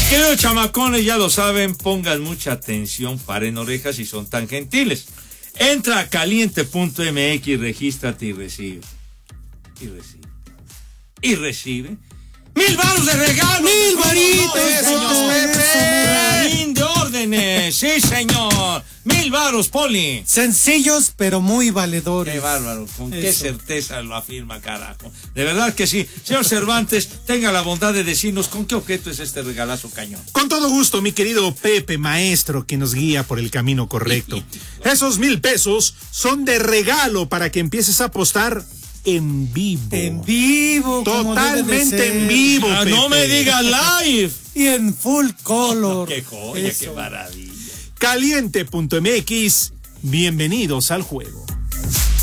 queridos chamacones, ya lo saben, pongan mucha atención, paren orejas si son tan gentiles. Entra a caliente.mx, regístrate y recibe. Y recibe. ¡1000 varos de regalo! ¡1000 varitos, señor Pepe! ¡De órdenes! ¡Sí, señor! 1000 varos, Poli. Sencillos, pero muy valedores. ¡Qué bárbaro! Con qué certeza lo afirma, carajo. De verdad que sí. Señor Cervantes, tenga la bondad de decirnos con qué objeto es este regalazo cañón. Con todo gusto, mi querido Pepe, maestro, que nos guía por el camino correcto. Esos 1000 pesos son de regalo para que empieces a apostar en vivo. En vivo. Totalmente en vivo, Pepe. No me digas live. Y en full color. ¡Qué joya, qué maravilla! Caliente.mx, bienvenidos al juego.